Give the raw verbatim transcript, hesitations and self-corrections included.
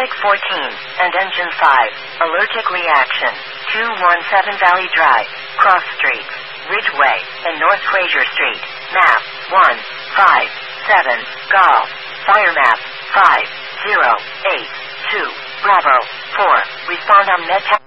Traffic fourteen, and Engine five, allergic reaction, two one seven Valley Drive, Cross Street, Ridgeway, and North Fraser Street, map, one five seven, Golf, fire map, five zero eight two, Bravo, four, respond on Met.